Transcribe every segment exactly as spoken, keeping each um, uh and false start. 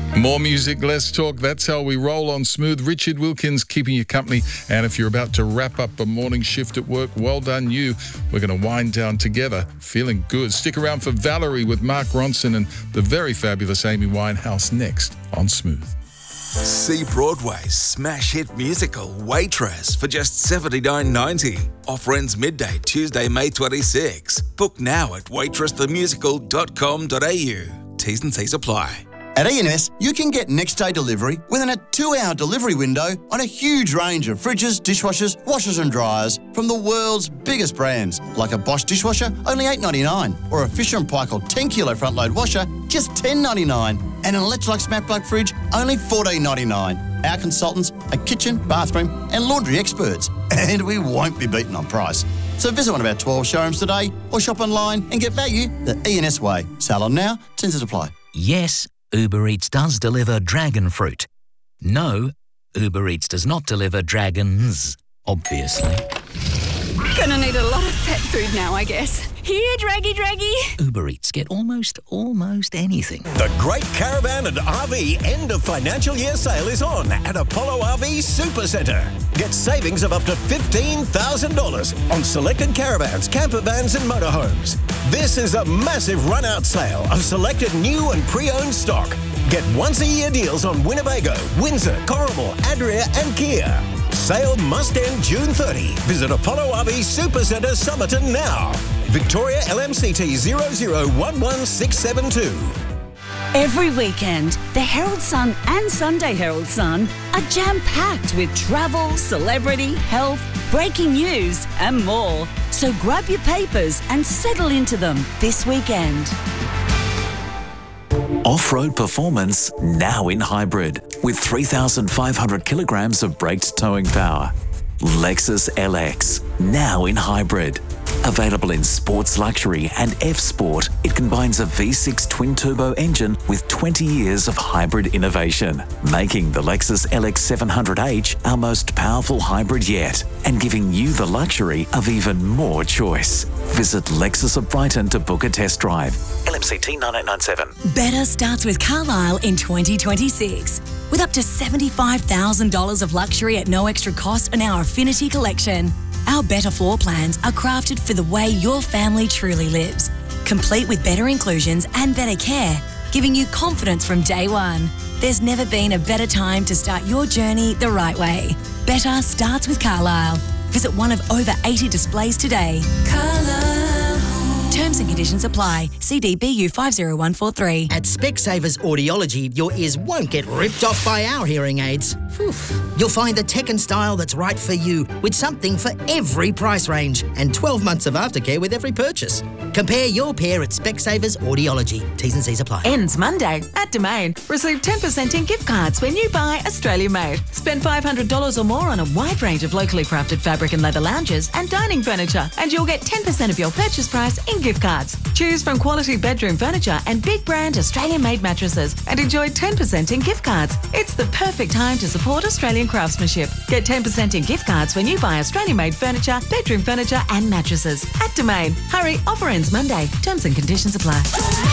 More music, less talk. That's how we roll on Smooth. Richard Wilkins keeping you company. And if you're about to wrap up a morning shift at work, well done you. We're going to wind down together, feeling good. Stick around for Valerie with Mark Ronson and the very fabulous Amy Winehouse next on Smooth. See Broadway's smash hit musical Waitress for just seventy-nine ninety. Offer ends midday Tuesday, May twenty-sixth. Book now at waitress the musical dot com dot a u. T's and C's apply. At E and S, you can get next-day delivery within a two-hour delivery window on a huge range of fridges, dishwashers, washers and dryers from the world's biggest brands, like a Bosch dishwasher, only eight dollars ninety-nine, or a Fisher and Paykel ten kilo front-load washer, just ten dollars ninety-nine, and an Electrolux Matte Black fridge, only fourteen dollars ninety-nine. Our consultants are kitchen, bathroom and laundry experts, and we won't be beaten on price. So visit one of our twelve showrooms today or shop online and get value the E and S way. Sale on now, terms apply. Yes, Uber Eats does deliver dragon fruit. No, Uber Eats does not deliver dragons, obviously. Gonna need a lot of pet food now, I guess. Here, Draggy Draggy. Uber Eats get almost, almost anything. The Great Caravan and R V end of financial year sale is on at Apollo R V Supercentre. Get savings of up to fifteen thousand dollars on selected caravans, camper vans and motorhomes. This is a massive run-out sale of selected new and pre-owned stock. Get once-a-year deals on Winnebago, Windsor, Corrimal, Adria and Kia. Sale must end June thirtieth. Visit Apollo R V Supercentre Somerton now. Victoria L M C T zero zero one one six seven two. Every weekend, the Herald Sun and Sunday Herald Sun are jam-packed with travel, celebrity, health, breaking news and more. So grab your papers and settle into them this weekend. Off-road performance now in hybrid with three thousand five hundred kilograms of braked towing power. Lexus L X now in hybrid. Available in Sports Luxury and F-Sport, it combines a V six twin-turbo engine with twenty years of hybrid innovation, making the Lexus L X seven hundred H our most powerful hybrid yet and giving you the luxury of even more choice. Visit Lexus of Brighton to book a test drive. L M C T nine eight nine seven. Better starts with Carlisle in twenty twenty-six. With up to seventy-five thousand dollars of luxury at no extra cost on our Affinity collection. Our better floor plans are crafted for the way your family truly lives, complete with better inclusions and better care, giving you confidence from day one. There's never been a better time to start your journey the right way. Better starts with Carlisle. Visit one of over eighty displays today. Carlisle. Terms and conditions apply. C D B U five zero one four three. At Specsavers Audiology, your ears won't get ripped off by our hearing aids. Whew. You'll find the tech and style that's right for you, with something for every price range and twelve months of aftercare with every purchase. Compare your pair at Specsavers Audiology. T's and C's apply. Ends Monday at Domain. Receive ten percent in gift cards when you buy Australia Made. Spend five hundred dollars or more on a wide range of locally crafted fabric and leather lounges and dining furniture, and you'll get ten percent of your purchase price in gift cards. Choose from quality bedroom furniture and big brand Australian-made mattresses and enjoy ten percent in gift cards. It's the perfect time to support Australian craftsmanship. Get ten percent in gift cards when you buy Australian-made furniture, bedroom furniture and mattresses at Domain. Hurry, offer ends Monday. Terms and conditions apply.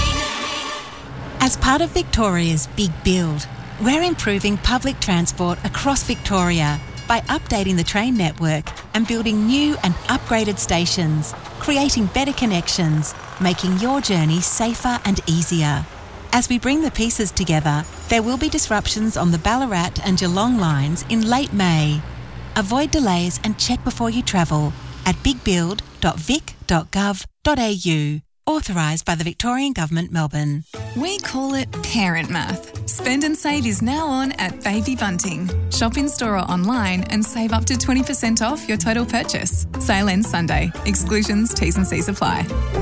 As part of Victoria's Big Build, we're improving public transport across Victoria by updating the train network and building new and upgraded stations, creating better connections, making your journey safer and easier. As we bring the pieces together, there will be disruptions on the Ballarat and Geelong lines in late May. Avoid delays and check before you travel at big build dot vic dot gov dot a u. Authorised by the Victorian Government, Melbourne. We call it parent math. Spend and Save is now on at Baby Bunting. Shop in store or online and save up to twenty percent off your total purchase. Sale ends Sunday. Exclusions, T's and C's apply.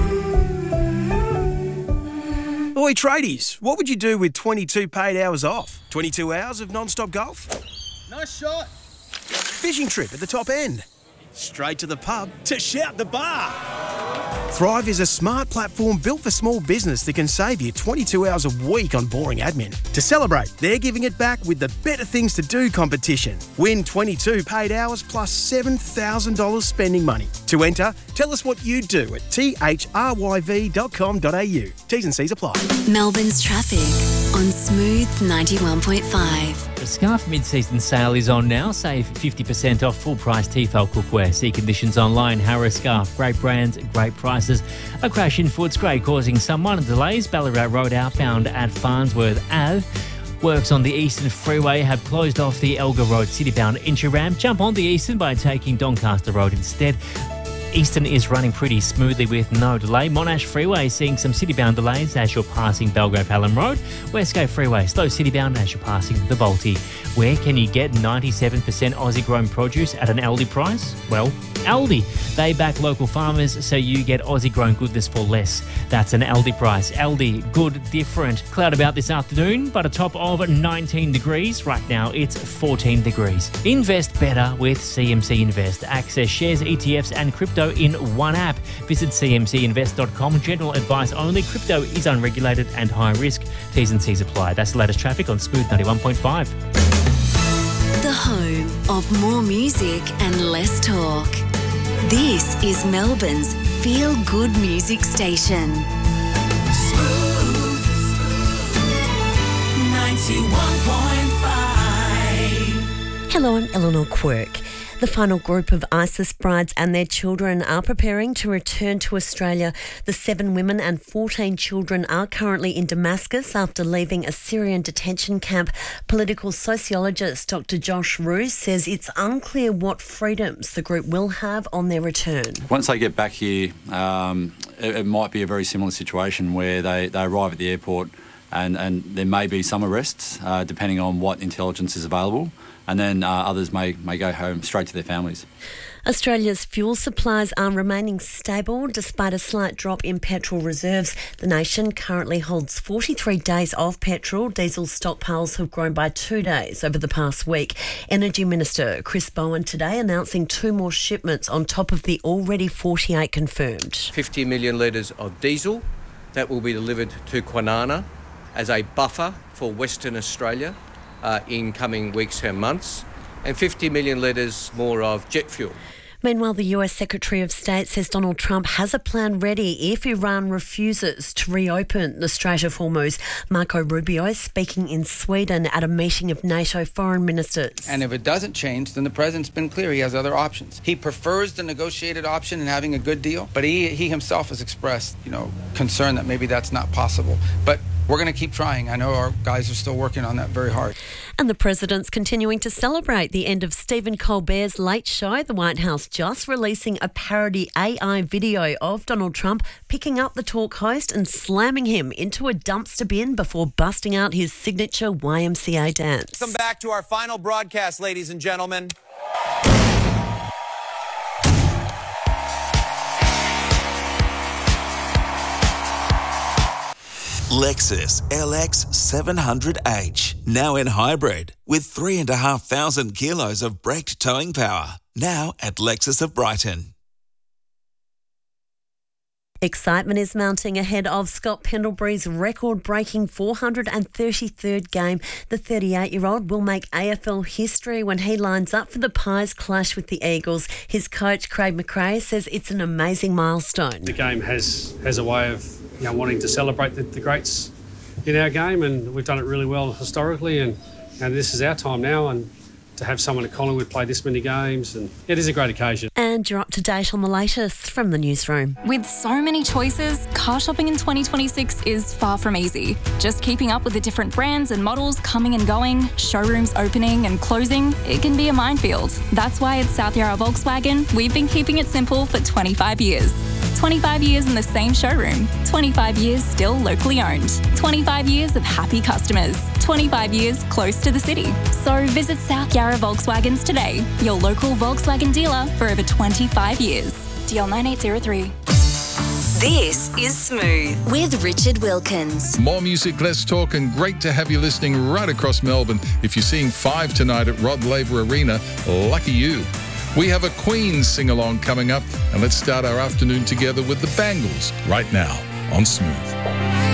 Oi tradies, what would you do with twenty-two paid hours off? twenty-two hours of non-stop golf? Nice shot. Fishing trip at the top end? Straight to the pub to shout the bar? Thrive is a smart platform built for small business that can save you twenty-two hours a week on boring admin. To celebrate, they're giving it back with the Better Things to Do competition. Win twenty-two paid hours plus seven thousand dollars spending money. To enter, tell us what you do at t h r y v dot com dot a u. T's and C's apply. Melbourne's traffic on Smooth ninety-one point five. The Scarf mid-season sale is on now. Save fifty percent off full-price Tefal cookware. See conditions online. Harris Scarf. Great brands, great prices. A crash in Footscray causing some minor delays. Ballarat Road outbound at Farnsworth Ave. Works on the Eastern Freeway have closed off the Elgar Road citybound entry ramp. Jump on the Eastern by taking Doncaster Road instead. Eastern is running pretty smoothly with no delay. Monash Freeway seeing some city-bound delays as you're passing Belgrave Hallam Road. Westgate Freeway slow city-bound as you're passing the Volty. Where can you get ninety-seven percent Aussie-grown produce at an Aldi price? Well, Aldi. They back local farmers so you get Aussie-grown goodness for less. That's an Aldi price. Aldi, good, different. Cloud about this afternoon, but a top of nineteen degrees. Right now, it's fourteen degrees. Invest better with C M C Invest. Access shares, E T Fs and crypto in one app. Visit c m c invest dot com. General advice only. Crypto is unregulated and high risk. T's and C's apply. That's the latest traffic on Smooth ninety-one point five. The home of more music and less talk. This is Melbourne's feel-good music station. Smooth ninety-one point five. Hello, I'm Eleanor Quirk. The final group of ISIS brides and their children are preparing to return to Australia. The seven women and fourteen children are currently in Damascus after leaving a Syrian detention camp. Political sociologist Doctor Josh Roos says it's unclear what freedoms the group will have on their return. Once they get back here, um, it, it might be a very similar situation where they, they arrive at the airport and, and there may be some arrests, uh, depending on what intelligence is available. And then uh, others may, may go home straight to their families. Australia's fuel supplies are remaining stable despite a slight drop in petrol reserves. The nation currently holds forty-three days of petrol. Diesel stockpiles have grown by two days over the past week. Energy Minister Chris Bowen today announcing two more shipments on top of the already forty-eight confirmed. fifty million litres of diesel that will be delivered to Kwinana as a buffer for Western Australia Uh, in coming weeks and months, and fifty million litres more of jet fuel. Meanwhile, the U S Secretary of State says Donald Trump has a plan ready if Iran refuses to reopen the Strait of Hormuz. Marco Rubio speaking in Sweden at a meeting of NATO foreign ministers. And if it doesn't change, then the president's been clear he has other options. He prefers the negotiated option and having a good deal, but he, he himself has expressed, you know, concern that maybe that's not possible. But we're going to keep trying. I know our guys are still working on that very hard. And the president's continuing to celebrate the end of Stephen Colbert's Late Show. The White House just releasing a parody A I video of Donald Trump picking up the talk host and slamming him into a dumpster bin before busting out his signature Y M C A dance. Welcome back to our final broadcast, ladies and gentlemen. Lexus L X seven hundred H, now in hybrid, with three and a half thousand kilos of braked towing power. Now at Lexus of Brighton. Excitement is mounting ahead of Scott Pendlebury's record-breaking four hundred thirty-third game. The thirty-eight-year-old will make A F L history when he lines up for the Pies clash with the Eagles. His coach, Craig McRae, says it's an amazing milestone. The game has, has a way of you know, wanting to celebrate the, the greats in our game, and we've done it really well historically, and, and this is our time now, and to have someone at Collingwood play this many games, and it is a great occasion. And you're up to date on the latest from the newsroom. With so many choices, car shopping in twenty twenty-six is far from easy. Just keeping up with the different brands and models coming and going, showrooms opening and closing, it can be a minefield. That's why at South Yarra Volkswagen, we've been keeping it simple for twenty-five years. twenty-five years in the same showroom, twenty-five years still locally owned, twenty-five years of happy customers, twenty-five years close to the city. So visit South Yarra Volkswagens today, your local Volkswagen dealer for over twenty-five years. D L nine eight zero three. This is Smooth with Richard Wilkins. More music, less talk, and great to have you listening right across Melbourne. If you're seeing Five tonight at Rod Laver Arena, lucky you. We have a Queen sing-along coming up, and let's start our afternoon together with the Bangles right now on Smooth.